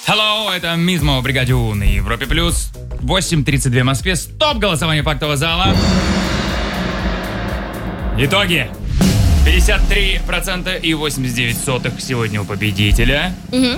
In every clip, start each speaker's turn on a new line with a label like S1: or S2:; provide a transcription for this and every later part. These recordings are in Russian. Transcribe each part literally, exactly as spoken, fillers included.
S1: Hello, это Мизмо, Бригадю на Европе Плюс. восемь тридцать два в Москве. Стоп! Голосование фактового зала. Итоги. пятьдесят три процента и восемьдесят девять сотых сегодня у победителя.
S2: Угу.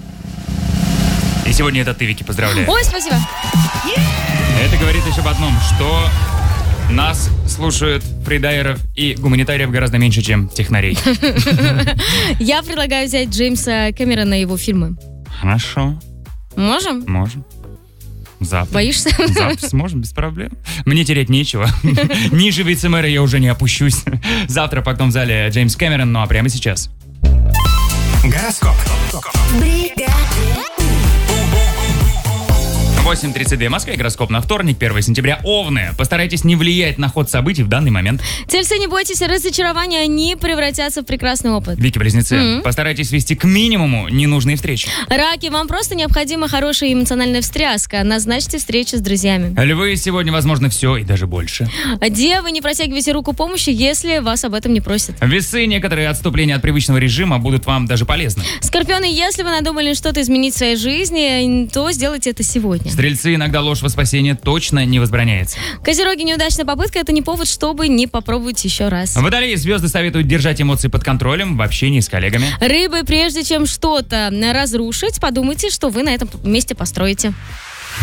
S1: И сегодня это ты, Вики, поздравляю.
S2: Ой, спасибо.
S1: Это говорит еще об одном, что нас слушают фридайеров и гуманитариев гораздо меньше, чем технарей.
S2: Я предлагаю взять Джеймса Кэмерона и его фильмы.
S1: Хорошо.
S2: Можем?
S1: Можем. Завтра.
S2: Боишься?
S1: Завтра сможем, без проблем. Мне терять нечего. Ниже вице-мэра я уже не опущусь. Завтра в актовом зале Джеймс Кэмерон, ну а прямо сейчас.
S3: Гороскоп.
S1: восемь тридцать два в Москве, гороскоп на вторник, первое сентября. Овны. Постарайтесь не влиять на ход событий в данный момент.
S2: Тельцы, не бойтесь, разочарования, они превратятся в прекрасный опыт.
S1: Вики-близнецы,
S2: Mm-hmm.
S1: постарайтесь свести к минимуму ненужные встречи.
S2: Раки, вам просто необходима хорошая эмоциональная встряска. Назначьте встречу с друзьями.
S1: Львы, сегодня возможно все и даже больше.
S2: Девы, не протягивайте руку помощи, если вас об этом не просят.
S1: Весы, некоторые отступления от привычного режима будут вам даже полезны.
S2: Скорпионы, если вы надумали что-то изменить в своей жизни, то сделайте это сегодня.
S1: Стрельцы, иногда ложь во спасение точно не возбраняется.
S2: Козероги, неудачная попытка — это не повод, чтобы не попробовать еще раз.
S1: Водолеи, звезды советуют держать эмоции под контролем в общении с коллегами.
S2: Рыбы, прежде чем что-то разрушить, подумайте, что вы на этом месте построите.